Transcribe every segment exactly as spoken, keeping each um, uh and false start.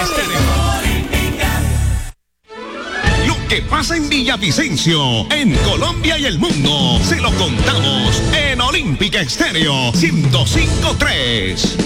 Lo que pasa en Villavicencio, en Colombia y el mundo, se lo contamos en Olímpica Estéreo ciento cinco punto tres.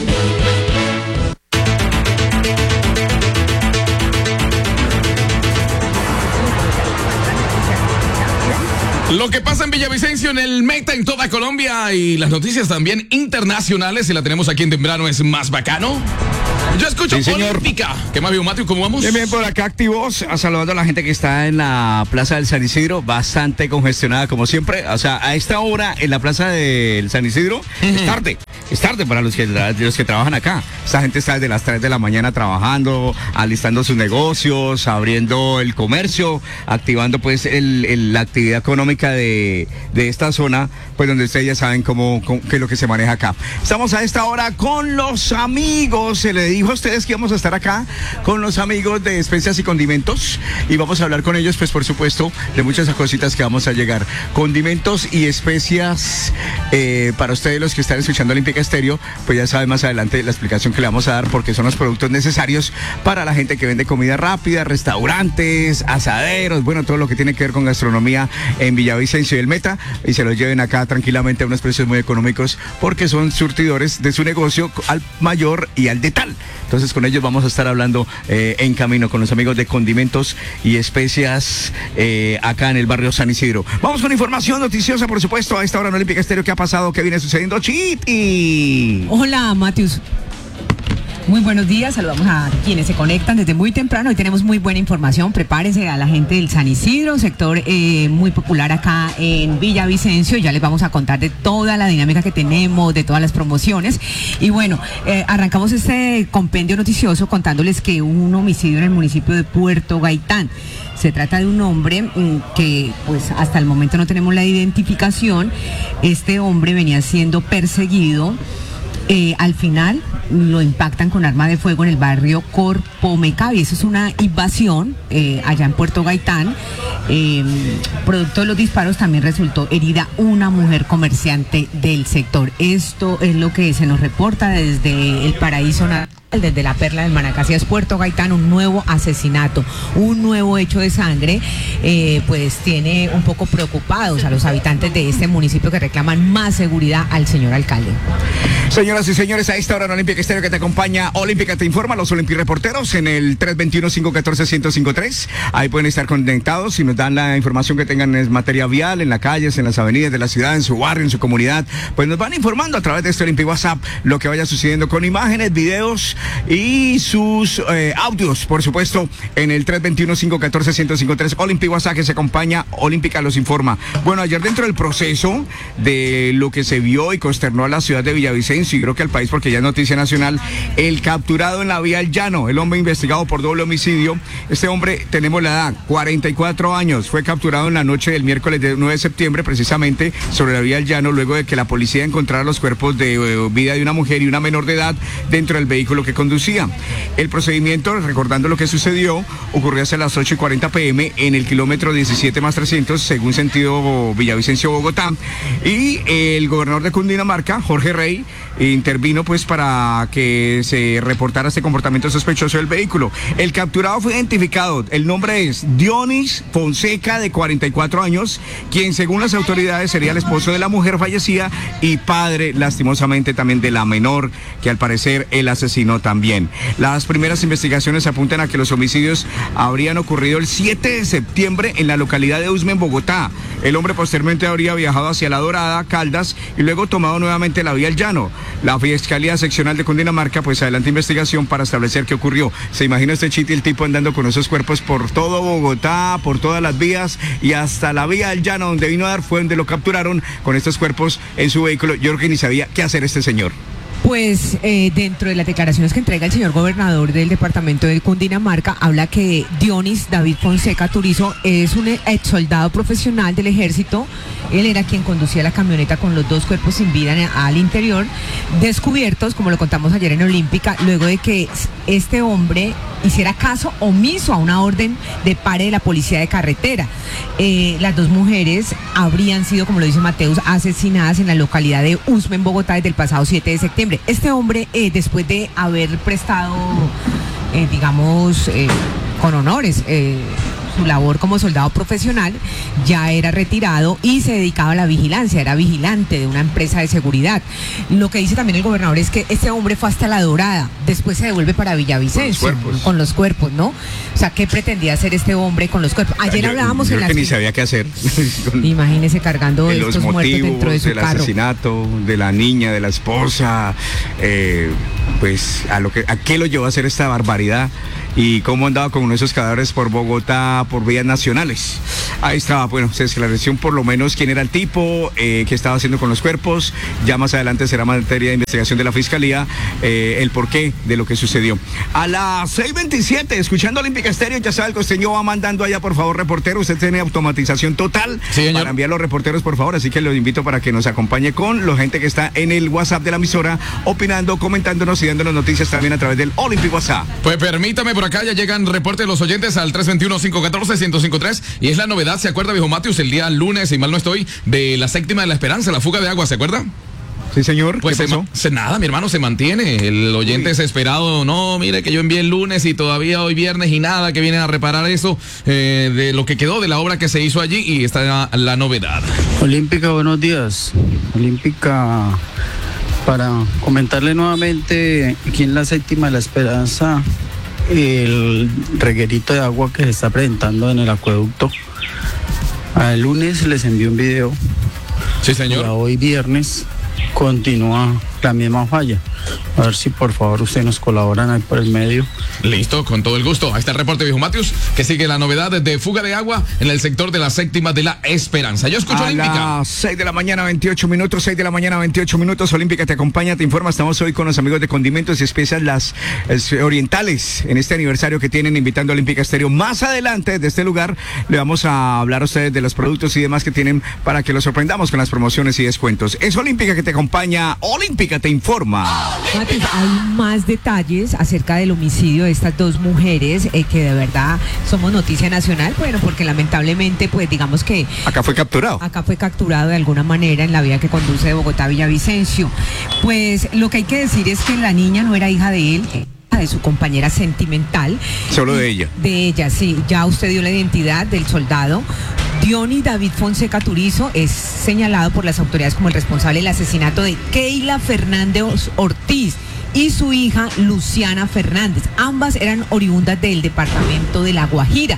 Lo que pasa en Villavicencio, en el Meta, en toda Colombia, y las noticias también internacionales, y la tenemos aquí en Temprano es más bacano. Yo escucho sí, Olímpica. ¿Qué más, Mateo? ¿Cómo vamos? Bien, bien, por acá activos, saludando a la gente que está en la Plaza del San Isidro, bastante congestionada como siempre. O sea, a esta hora en la Plaza del San Isidro, uh-huh. es tarde, es tarde para los que, los que trabajan acá. Esta gente está desde las tres de la mañana trabajando, alistando sus negocios, abriendo el comercio, activando pues el, el, la actividad económica de, de esta zona, pues donde ustedes ya saben cómo, cómo, qué es lo que se maneja acá. Estamos a esta hora con los amigos, se le dijo a ustedes que íbamos a estar acá con los amigos de Especias y Condimentos y vamos a hablar con ellos, pues por supuesto, de muchas cositas que vamos a llegar. Condimentos y especias, eh, para ustedes los que están escuchando Olímpica Estéreo, pues ya saben más adelante la explicación que le vamos a dar, porque son los productos necesarios para la gente que vende comida rápida, restaurantes, asaderos, bueno, todo lo que tiene que ver con gastronomía en Villavicencio y el Meta, y se los lleven acá tranquilamente a unos precios muy económicos, porque son surtidores de su negocio al mayor y al de tal. Entonces con ellos vamos a estar hablando eh, en camino con los amigos de Condimentos y Especias eh, acá en el barrio San Isidro. Vamos con información noticiosa, por supuesto, a esta hora en Olímpica Estéreo. ¿Qué ha pasado? ¿Qué viene sucediendo? Chiti. Hola, Matius. Muy buenos días, saludamos a quienes se conectan desde muy temprano. Hoy tenemos muy buena información, prepárense a la gente del San Isidro, sector eh, muy popular acá en Villavicencio. Ya les vamos a contar de toda la dinámica que tenemos, de todas las promociones. Y bueno, eh, arrancamos este compendio noticioso contándoles que hubo un homicidio en el municipio de Puerto Gaitán. Se trata de un hombre mmm, que pues hasta el momento no tenemos la identificación. Este hombre venía siendo perseguido. Eh, al final lo impactan con arma de fuego en el barrio Corpomecavi. Eso es una invasión eh, allá en Puerto Gaitán. Eh, producto de los disparos también resultó herida una mujer comerciante del sector. Esto es lo que se nos reporta desde el Paraíso Natal, desde la Perla del Manacasías, Puerto Gaitán. Un nuevo asesinato, un nuevo hecho de sangre, eh, pues tiene un poco preocupados a los habitantes de este municipio, que reclaman más seguridad al señor alcalde. Señoras y señores, a esta hora en Olímpica Estéreo que te acompaña, Olímpica te informa, los Olympic Reporteros en el tres dos uno, cinco uno cuatro, uno cero cinco tres. Ahí pueden estar conectados y nos dan la información que tengan en materia vial, en las calles, en las avenidas de la ciudad, en su barrio, en su comunidad. Pues nos van informando a través de este Olímpic WhatsApp lo que vaya sucediendo con imágenes, videos y sus eh, audios, por supuesto, en el tres dos uno, cinco uno cuatro, uno cero cinco tres. Olímpic WhatsApp que se acompaña, Olímpica los informa. Bueno, ayer dentro del proceso de lo que se vio y consternó a la ciudad de Villavicencio, y creo que al país porque ya es noticia nacional, el capturado en la vía El Llano, el hombre investigado por doble homicidio. Este hombre, tenemos la edad, cuarenta y cuatro años, fue capturado en la noche del miércoles de nueve de septiembre, precisamente sobre la vía El Llano, luego de que la policía encontrara los cuerpos de eh, vida de una mujer y una menor de edad dentro del vehículo que conducía. El procedimiento, recordando lo que sucedió, ocurrió hacia las ocho y cuarenta pm en el kilómetro diecisiete más trescientos, según sentido Villavicencio-Bogotá, y el gobernador de Cundinamarca, Jorge Rey, intervino pues para que se reportara este comportamiento sospechoso del vehículo. El capturado fue identificado, el nombre es Dionis Fonseca, de cuarenta y cuatro años, quien según las autoridades sería el esposo de la mujer fallecida y padre lastimosamente también de la menor, que al parecer él asesinó también. Las primeras investigaciones apuntan a que los homicidios habrían ocurrido el siete de septiembre en la localidad de Usme, en Bogotá. El hombre posteriormente habría viajado hacia La Dorada, Caldas, y luego tomado nuevamente la vía El Llano. La Fiscalía Seccional de Cundinamarca pues adelanta investigación para establecer qué ocurrió. Se imagina este Chiti, el tipo andando con esos cuerpos por todo Bogotá, por todas las vías y hasta la vía El Llano, donde vino a dar, fue donde lo capturaron con estos cuerpos en su vehículo. Yo creo que ni sabía qué hacer este señor. Pues eh, dentro de las declaraciones que entrega el señor gobernador del departamento de Cundinamarca, habla que Dionis David Fonseca Turizo es un ex soldado profesional del ejército. Él era quien conducía la camioneta con los dos cuerpos sin vida al interior, descubiertos, como lo contamos ayer en Olímpica, luego de que este hombre hiciera caso omiso a una orden de pare de la policía de carretera. Eh, las dos mujeres habrían sido, como lo dice Mateus, asesinadas en la localidad de Usme, en Bogotá, desde el pasado siete de septiembre. Este hombre, eh, después de haber prestado eh, digamos, eh, con honores. Eh, su labor como soldado profesional, ya era retirado y se dedicaba a la vigilancia, era vigilante de una empresa de seguridad. Lo que dice también el gobernador es que este hombre fue hasta La Dorada, después se devuelve para Villavicencio. Con los cuerpos. Con los cuerpos, ¿no? O sea, ¿qué pretendía hacer este hombre con los cuerpos? Ayer yo, hablábamos yo en la... que ni sabía qué hacer. Imagínese cargando estos muertos dentro de su del carro. Asesinato de la niña, de la esposa, eh, pues a lo que a qué lo llevó a hacer esta barbaridad y cómo andaba con uno de esos cadáveres por Bogotá, por vías nacionales. Ahí estaba, bueno, se esclareció por lo menos quién era el tipo, eh, qué estaba haciendo con los cuerpos. Ya más adelante será materia de investigación de la Fiscalía, eh, el porqué de lo que sucedió. A las seis veintisiete, escuchando Olímpica Estéreo, ya sabe, el costeño va mandando allá, por favor, reportero. Usted tiene automatización total, sí, señor, para enviar los reporteros, por favor, así que lo invito para que nos acompañe con la gente que está en el WhatsApp de la emisora, opinando, comentándonos y dándonos noticias también a través del Olympic WhatsApp. Pues permítame, por acá ya llegan reportes de los oyentes al tres dos uno, cinco uno cuatro, uno cero cinco tres, y es la novedad, ¿se acuerda, viejo Matius? El día lunes, si mal no estoy, de la séptima de la Esperanza, la fuga de agua, ¿se acuerda? Sí, señor. Pues ¿Qué pasó? Se, se, nada, mi hermano, se mantiene. El oyente Uy. desesperado, no, mire que yo envié el lunes y todavía hoy viernes y nada, que vienen a reparar eso, eh, de lo que quedó de la obra que se hizo allí, y está la, la novedad. Olímpica, buenos días. Olímpica, para comentarle nuevamente, aquí en la séptima de la Esperanza, el reguerito de agua que se está presentando en el acueducto. El lunes les envió un video. Sí, señor. Para hoy viernes continúa la misma falla. A ver si por favor ustedes nos colaboran ahí por el medio. Listo, con todo el gusto. Ahí está el reporte, viejo Matius, que sigue la novedad de fuga de agua en el sector de la séptima de la Esperanza. Yo escucho a Olímpica. A las seis de la mañana, veintiocho minutos, seis de la mañana, veintiocho minutos. Olímpica te acompaña, te informa. Estamos hoy con los amigos de Condimentos y Especias Las eh, Orientales en este aniversario que tienen, invitando a Olímpica Estéreo. Más adelante de este lugar le vamos a hablar a ustedes de los productos y demás que tienen para que los sorprendamos con las promociones y descuentos. Es Olímpica que te acompaña, Olímpica te informa. Matius, hay más detalles acerca del homicidio de estas dos mujeres, eh, que de verdad somos noticia nacional, bueno, porque lamentablemente, pues digamos que... Acá fue capturado. Acá fue capturado de alguna manera en la vía que conduce de Bogotá a Villavicencio. Pues lo que hay que decir es que la niña no era hija de él, de su compañera sentimental. Solo de ella. De ella, sí. Ya usted dio la identidad del soldado. Diony David Fonseca Turizo es señalado por las autoridades como el responsable del asesinato de Keila Fernández Ortiz y su hija Luciana Fernández. Ambas eran oriundas del departamento de La Guajira.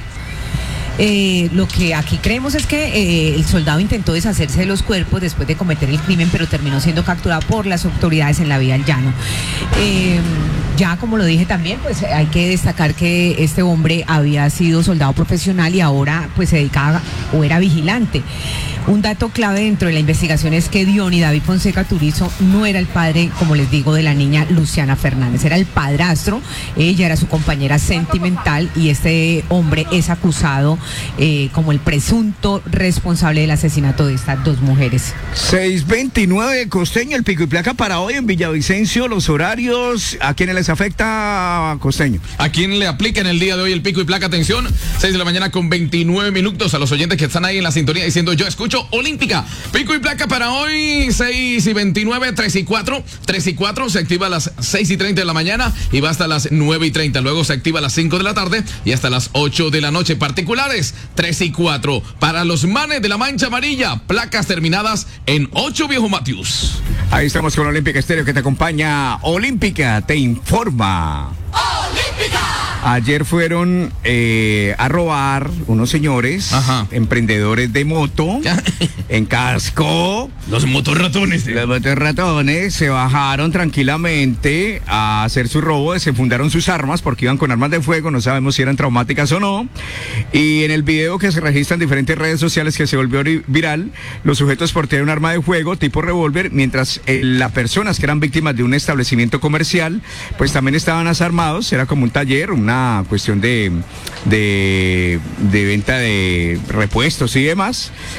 Eh, lo que aquí creemos es que eh, el soldado intentó deshacerse de los cuerpos después de cometer el crimen, pero terminó siendo capturado por las autoridades en la vía al llano. Eh, ya como lo dije también, pues hay que destacar que este hombre había sido soldado profesional y ahora pues se dedicaba o era vigilante. Un dato clave dentro de la investigación es que Diony David Fonseca Turizo no era el padre, como les digo, de la niña Luciana Fernández, era el padrastro. Ella era su compañera sentimental y este hombre es acusado eh, como el presunto responsable del asesinato de estas dos mujeres. seis veintinueve, Costeño, el pico y placa para hoy en Villavicencio, los horarios, ¿a quiénes les afecta, Costeño? ¿A quién le aplica en el día de hoy el pico y placa? Atención, seis de la mañana con veintinueve minutos, a los oyentes que están ahí en la sintonía diciendo yo escucho Olímpica. Pico y placa para hoy, seis y veintinueve, tres y cuatro, tres y cuatro, se activa a las seis y treinta de la mañana y va hasta las nueve y treinta, luego se activa a las cinco de la tarde y hasta las ocho de la noche. Particulares, tres y cuatro. Para los manes de la mancha amarilla, placas terminadas en ocho, viejo Matius. Ahí estamos con Olímpica Estéreo que te acompaña. Olímpica te informa. Olímpica. Ayer fueron eh, a robar unos señores, Ajá. emprendedores de moto, en casco. Los motorratones. Los motorratones se bajaron tranquilamente a hacer su robo, desenfundaron sus armas porque iban con armas de fuego, no sabemos si eran traumáticas o no. Y en el video que se registra en diferentes redes sociales que se volvió viral, los sujetos portaban un arma de fuego tipo revólver, mientras eh, las personas que eran víctimas de un establecimiento comercial, pues también estaban armados, era como un taller, una Una cuestión de, de, de venta de repuestos y demás.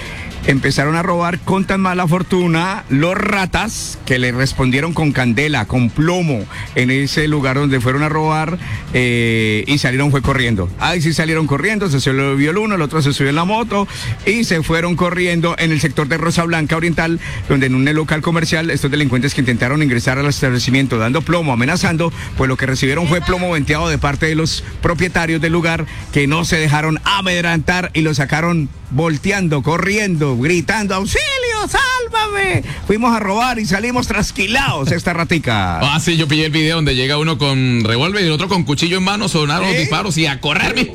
empezaron a robar con tan mala fortuna los ratas que le respondieron con candela, con plomo en ese lugar donde fueron a robar eh, y salieron fue corriendo. Ahí sí salieron corriendo, se subió el uno, el otro se subió en la moto y se fueron corriendo en el sector de Rosa Blanca Oriental, donde en un local comercial estos delincuentes que intentaron ingresar al establecimiento dando plomo, amenazando, pues lo que recibieron fue plomo venteado de parte de los propietarios del lugar que no se dejaron amedrentar y lo sacaron volteando, corriendo, gritando, ¡auxilio, sálvame! Fuimos a robar y salimos trasquilados esta ratica. Ah, sí, yo pillé el video donde llega uno con revólver y el otro con cuchillo en mano, sonaron ¿Eh? los disparos y a correrme.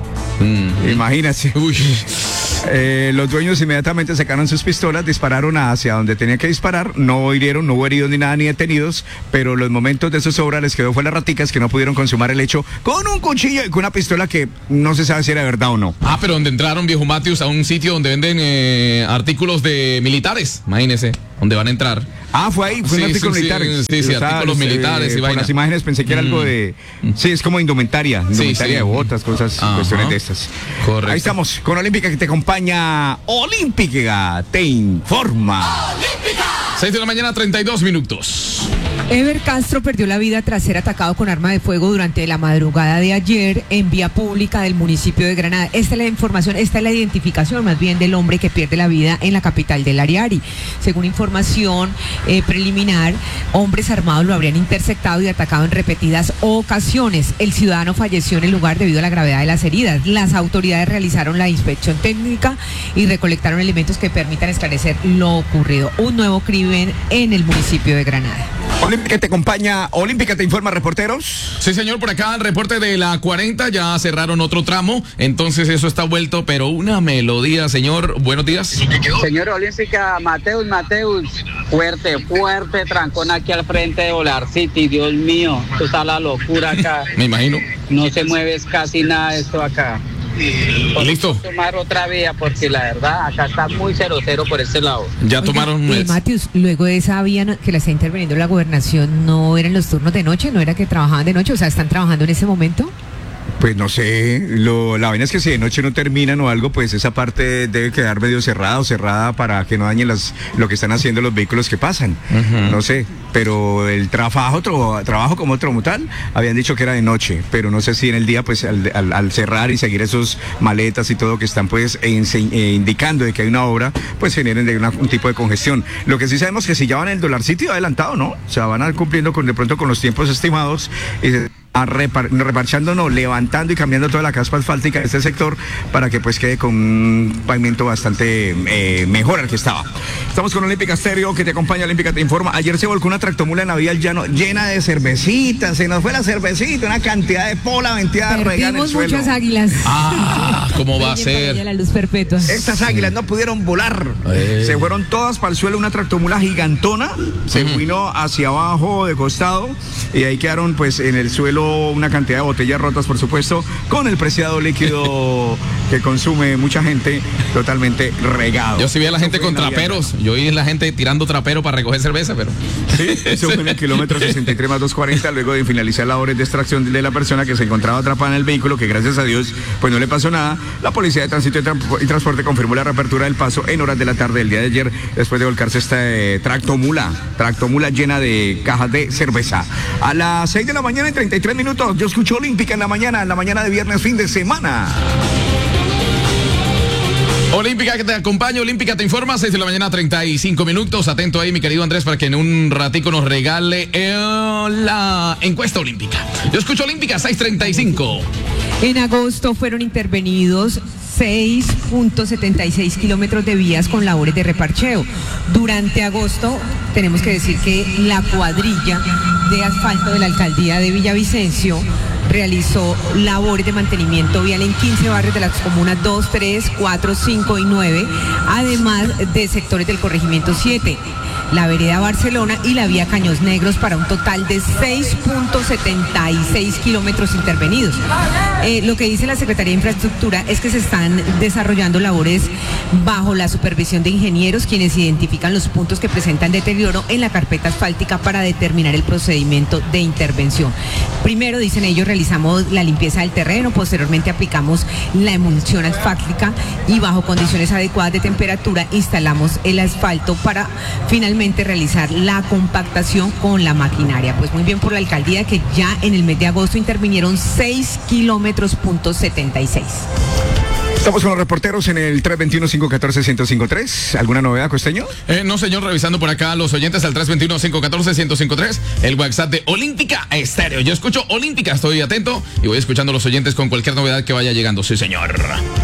Mm. Imagínate. Uy. Eh, los dueños inmediatamente sacaron sus pistolas, dispararon hacia donde tenían que disparar, no hirieron, no hubo heridos ni nada, ni detenidos, pero los momentos de zozobra les quedó fue las raticas que no pudieron consumar el hecho con un cuchillo y con una pistola que no se sabe si era verdad o no. Ah, pero donde entraron, viejo Matius, a un sitio donde venden eh, artículos de militares, imagínese, donde van a entrar. Ah, fue ahí, fue sí, un artículo sí, militar. Sí, sí, sí artículos eh, militares y Con vaina. las imágenes pensé que era mm. algo de... Sí, es como indumentaria, indumentaria sí, sí. de botas, cosas, Ajá. cuestiones de estas. Correcto. Ahí estamos, con Olímpica que te acompaña. Olímpica te informa. ¡Olímpica! seis de la mañana, treinta y dos minutos. Ever Castro perdió la vida tras ser atacado con arma de fuego durante la madrugada de ayer en vía pública del municipio de Granada. Esta es la información, esta es la identificación más bien del hombre que pierde la vida en la capital del Ariari. Según información eh, preliminar, hombres armados lo habrían interceptado y atacado en repetidas ocasiones. El ciudadano falleció en el lugar debido a la gravedad de las heridas. Las autoridades realizaron la inspección técnica y recolectaron elementos que permitan esclarecer lo ocurrido. Un nuevo crimen en el municipio de Granada. Olímpica te acompaña, Olímpica te informa, reporteros. Sí, señor, por acá el reporte de la cuarenta, ya cerraron otro tramo, entonces eso está vuelto, pero una melodía, señor, buenos días. Señor Olímpica, Mateus, Mateus, fuerte, fuerte, trancón aquí al frente de Volar City, Dios mío, esto está la locura acá. Me imagino. No se mueve casi nada esto acá. Listo. Tomar otra vía porque la verdad acá está muy cero cero por este lado. Ya Oiga, tomaron. Eh, Matius, luego de esa vía que la está interviniendo la gobernación, ¿no eran los turnos de noche? ¿No era que trabajaban de noche? O sea, ¿están trabajando en ese momento? Pues no sé, lo, la vaina es que si de noche no terminan o algo, pues esa parte debe quedar medio cerrada o cerrada para que no dañen las, lo que están haciendo los vehículos que pasan. Uh-huh. No sé, pero el trabajo, otro, trabajo como otro tal, habían dicho que era de noche, pero no sé si en el día, pues al, al, al cerrar y seguir esos maletas y todo que están pues en, eh, indicando de que hay una obra, pues generen de una, un tipo de congestión. Lo que sí sabemos que si ya van el Dólar City adelantado, ¿no? O sea, van a ir cumpliendo con de pronto con los tiempos estimados y a repar, reparchando, no, levantando y cambiando toda la caspa asfáltica de este sector para que pues quede con un pavimento bastante eh, mejor al que estaba. Estamos con Olímpica Estéreo, que te acompaña, Olímpica te informa. Ayer se volcó una tractomula en la vía del llano llena de cervecitas, se nos fue la cervecita, una cantidad de pola venteada regada en el suelo. Muchas águilas. Ah, ¿cómo va a ser? La luz perpetua. Estas águilas no pudieron volar, eh. se fueron todas para el suelo, una tractomula gigantona, se uh-huh. vino hacia abajo de costado y ahí quedaron pues en el suelo una cantidad de botellas rotas, por supuesto, con el preciado líquido que consume mucha gente totalmente regado. Yo sí vi a la gente con traperos, yo vi a la gente tirando trapero para recoger cerveza, pero... Sí, eso fue en el kilómetro sesenta y tres más doscientos cuarenta, luego de finalizar labores de extracción de la persona que se encontraba atrapada en el vehículo, que gracias a Dios, pues no le pasó nada. La Policía de Tránsito y Transporte confirmó la reapertura del paso en horas de la tarde del día de ayer, después de volcarse esta eh, tractomula, tractomula llena de cajas de cerveza. A las seis de la mañana y treinta y tres minutos, yo escucho Olímpica en la mañana, en la mañana de viernes, fin de semana. Olímpica que te acompaña, Olímpica te informa, seis de la mañana, treinta y cinco minutos. Atento ahí, mi querido Andrés, para que en un ratico nos regale el, la encuesta olímpica. Yo escucho Olímpica, seis treinta y cinco. En agosto fueron intervenidos seis punto setenta y seis kilómetros de vías con labores de reparcheo. Durante agosto, tenemos que decir que la cuadrilla de asfalto de la alcaldía de Villavicencio realizó labores de mantenimiento vial en quince barrios de las comunas dos, tres, cuatro, cinco y nueve, además de sectores del corregimiento siete. la vereda Barcelona y la vía Caños Negros para un total de seis punto setenta y seis kilómetros intervenidos. Eh, lo que dice la Secretaría de Infraestructura es que se están desarrollando labores bajo la supervisión de ingenieros, quienes identifican los puntos que presentan deterioro en la carpeta asfáltica para determinar el procedimiento de intervención. Primero, dicen ellos, realizamos la limpieza del terreno, posteriormente aplicamos la emulsión asfáltica y bajo condiciones adecuadas de temperatura instalamos el asfalto para finalmente realizar la compactación con la maquinaria. Pues muy bien por la alcaldía, que ya en el mes de agosto intervinieron seis kilómetros punto setenta y seis. Estamos con los reporteros en el tres dos uno, cinco uno cuatro, uno cero cinco tres. ¿Alguna novedad, Costeño? Eh, no, señor, revisando por acá los oyentes al tres dos uno, cinco uno cuatro, uno cero cinco tres, el WhatsApp de Olímpica Estéreo. Yo escucho Olímpica, estoy atento y voy escuchando a los oyentes con cualquier novedad que vaya llegando. Sí, señor.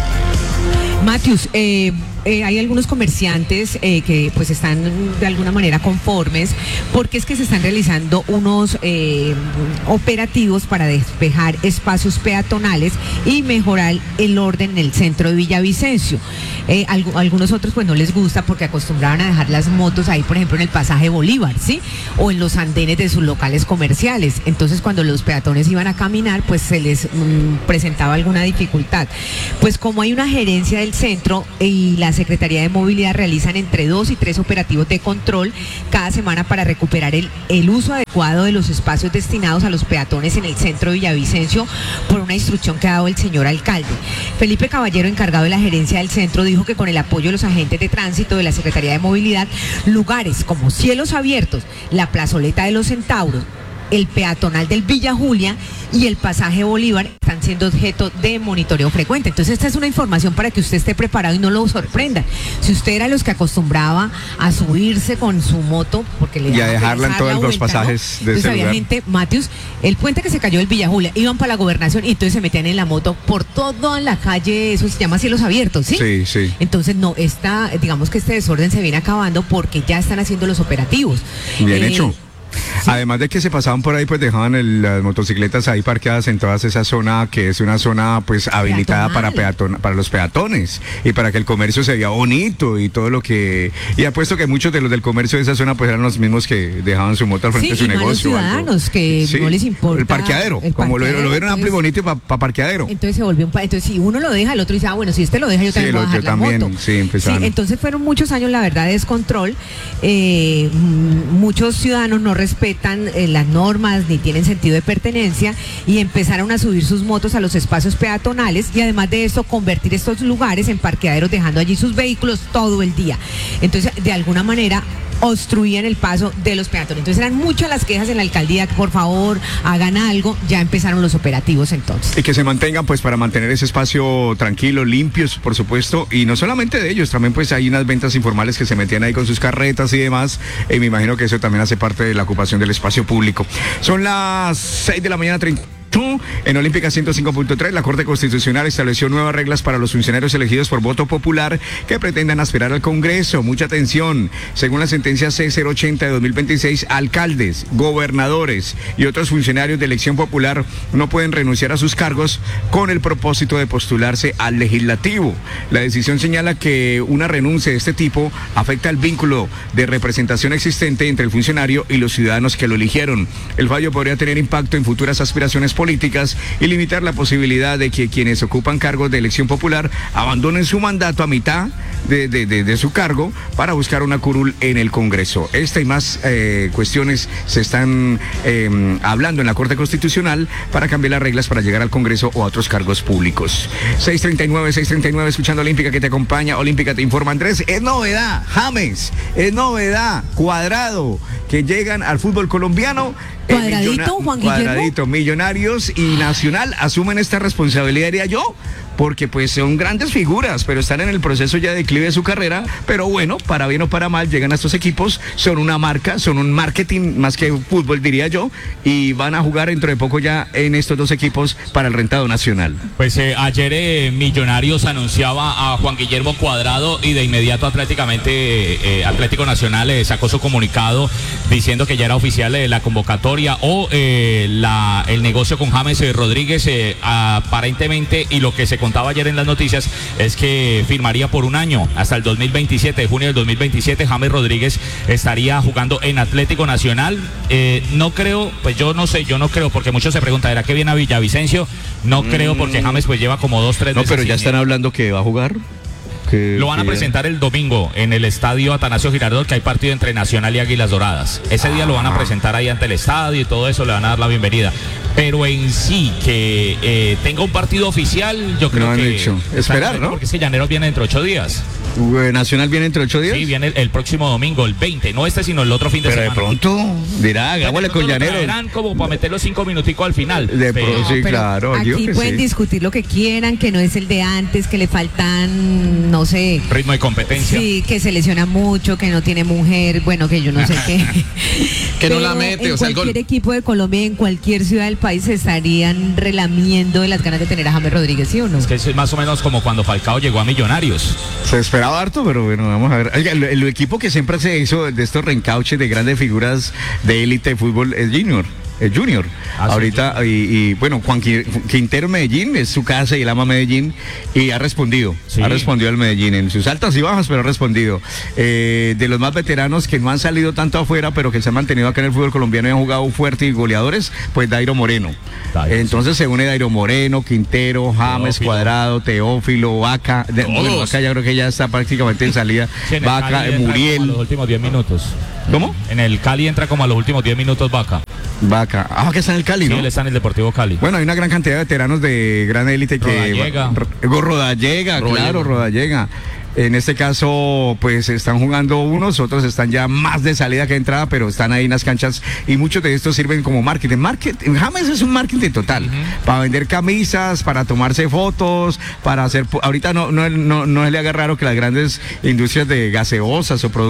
Matius, eh, eh, hay algunos comerciantes eh, que pues están de alguna manera conformes porque es que se están realizando unos eh, operativos para despejar espacios peatonales y mejorar el orden en el centro de Villavicencio. Eh, algo, algunos otros pues no les gusta porque acostumbraban a dejar las motos ahí, por ejemplo, en el pasaje Bolívar, ¿sí? O en los andenes de sus locales comerciales. Entonces, cuando los peatones iban a caminar, pues se les mmm, presentaba alguna dificultad. Pues como hay una gerencia del centro y la Secretaría de Movilidad realizan entre dos y tres operativos de control cada semana para recuperar el, el uso adecuado de los espacios destinados a los peatones en el centro de Villavicencio por una instrucción que ha dado el señor alcalde. Felipe Caballero, encargado de la gerencia del centro, dijo que con el apoyo de los agentes de tránsito de la Secretaría de Movilidad, lugares como Cielos Abiertos, la plazoleta de los Centauros, el peatonal del Villa Julia y el pasaje Bolívar están siendo objeto de monitoreo frecuente. Entonces esta es una información para que usted esté preparado y no lo sorprenda. Si usted era de los que acostumbraba a subirse con su moto porque le y a dejarla en todos los pasajes, ¿no?, de ese había lugar. Gente, Matius, el puente que se cayó del Villa Julia, iban para la gobernación y entonces se metían en la moto por toda la calle, eso se llama Cielos Abiertos, ¿sí? Sí, sí. Entonces no, está, digamos que este desorden se viene acabando porque ya están haciendo los operativos. Bien Eh, hecho. Sí. Además de que se pasaban por ahí, pues dejaban el, las motocicletas ahí parqueadas en toda esa zona que es una zona pues habilitada para peatón, para los peatones y para que el comercio se vea bonito y todo lo que... Y apuesto que muchos de los del comercio de esa zona pues eran los mismos que dejaban su moto al frente sí, de su negocio. Ciudadanos que sí, no les importa. El parqueadero, el como parqueadero, lo, lo vieron amplio y bonito para pa parqueadero. Entonces se volvió un... Entonces si uno lo deja, el otro dice, ah, bueno, si este lo deja, yo también sí, voy a dejar la también, moto. Sí, empezaron. Sí, entonces fueron muchos años, la verdad, de descontrol. Eh, muchos ciudadanos no respetan eh, las normas ni tienen sentido de pertenencia y empezaron a subir sus motos a los espacios peatonales y además de eso convertir estos lugares en parqueaderos, dejando allí sus vehículos todo el día. Entonces, de alguna manera obstruían el paso de los peatones. Entonces eran muchas las quejas en la alcaldía, que por favor hagan algo. Ya empezaron los operativos entonces. Y que se mantengan pues para mantener ese espacio tranquilo, limpios, por supuesto, y no solamente de ellos, también pues hay unas ventas informales que se metían ahí con sus carretas y demás, y me imagino que eso también hace parte de la ocupación del espacio público. Son las seis de la mañana, treinta. En Olímpica ciento cinco punto tres, la Corte Constitucional estableció nuevas reglas para los funcionarios elegidos por voto popular que pretendan aspirar al Congreso. Mucha atención. Según la sentencia C cero ochenta de dos mil veintiséis, alcaldes, gobernadores y otros funcionarios de elección popular no pueden renunciar a sus cargos con el propósito de postularse al legislativo. La decisión señala que una renuncia de este tipo afecta el vínculo de representación existente entre el funcionario y los ciudadanos que lo eligieron. El fallo podría tener impacto en futuras aspiraciones políticas y limitar la posibilidad de que quienes ocupan cargos de elección popular abandonen su mandato a mitad de, de, de, de su cargo para buscar una curul en el Congreso. Esta y más eh, cuestiones se están eh, hablando en la Corte Constitucional para cambiar las reglas para llegar al Congreso o a otros cargos públicos. seis treinta y nueve, seis treinta y nueve, escuchando Olímpica que te acompaña. Olímpica te informa, Andrés. Es novedad, James, es novedad, Cuadrado, que llegan al fútbol colombiano. Cuadradito, millona, Juan Guillermo. Cuadradito, Millonarios y Nacional asumen esta responsabilidad, diría yo, porque pues son grandes figuras, pero están en el proceso ya de declive de su carrera, pero bueno, para bien o para mal, llegan a estos equipos, son una marca, son un marketing más que fútbol, diría yo, y van a jugar dentro de poco ya en estos dos equipos para el rentado nacional. Pues eh, ayer eh, Millonarios anunciaba a Juan Guillermo Cuadrado y de inmediato atléticamente eh, Atlético Nacional eh, sacó su comunicado diciendo que ya era oficial eh, la convocatoria o eh, la, el negocio con James eh, Rodríguez eh, aparentemente, y lo que se contaba ayer en las noticias es que firmaría por un año, hasta el dos mil veintisiete, de junio del dos mil veintisiete, James Rodríguez estaría jugando en Atlético Nacional. Eh, no creo, pues yo no sé, yo no creo, porque muchos se preguntan, ¿era que viene a Villavicencio? No mm. creo, porque James pues lleva como dos, tres no, meses. No, pero ya están hablando que va a jugar. Que, lo van a que presentar el domingo en el estadio Atanasio Girardot, que hay partido entre Nacional y Águilas Doradas. Ese día lo van a presentar ahí ante el estadio y todo eso, le van a dar la bienvenida. Pero en sí, que eh, tenga un partido oficial, yo creo no han que... hecho. Esperar, ¿no? Porque ese Llaneros viene dentro de ocho días. ¿Nacional viene entre ocho días? Sí, viene el, el próximo domingo, el veinte. No este, sino el otro fin de pero semana. Pero de pronto, dirá, hagámosle con Llaneros. Verán como para meter los cinco minuticos al final. De pero, pro, sí, no, claro. Aquí pueden sí. discutir lo que quieran, que no es el de antes, que le faltan, no sé... ritmo de competencia. Sí, que se lesiona mucho, que no tiene mujer, bueno, que yo no sé qué. Que no la mete, en o sea, el cualquier gol. equipo de Colombia, en cualquier ciudad del país, se estarían relamiendo de las ganas de tener a James Rodríguez, ¿sí o no? Es que es más o menos como cuando Falcao llegó a Millonarios. Se esperaba harto, pero bueno, vamos a ver. Oiga, el, el equipo que siempre se hizo de estos reencauches de grandes figuras de élite de fútbol es Junior. El Junior. Ah, ahorita, sí, y, y bueno, Juan Quintero Medellín es su casa y él ama Medellín y ha respondido. Sí. Ha respondido al Medellín en sus altas y bajas, pero ha respondido. Eh, de los más veteranos que no han salido tanto afuera, pero que se han mantenido acá en el fútbol colombiano y han jugado fuerte y goleadores, pues Dairo Moreno. Dairo, entonces sí. se une Dairo Moreno, Quintero, James, Teófilo. Cuadrado, Teófilo, Vaca. De, bueno, Vaca ya creo que ya está prácticamente en salida. Sí, en Vaca, Muriel. A los últimos diez minutos. ¿Cómo? En el Cali entra como a los últimos diez minutos Vaca. Vaca. Ah, que está en el Cali, ¿no? Sí, él está en el Deportivo Cali. Bueno, hay una gran cantidad de veteranos de gran élite que... Rodallega. Rodallega, claro, Rodallega. En este caso, pues están jugando unos, otros están ya más de salida que de entrada, pero están ahí en las canchas y muchos de estos sirven como marketing. Marketing, James es un marketing total, uh-huh. para vender camisas, para tomarse fotos, para hacer... Ahorita no, no, no, no se le haga raro que las grandes industrias de gaseosas o productos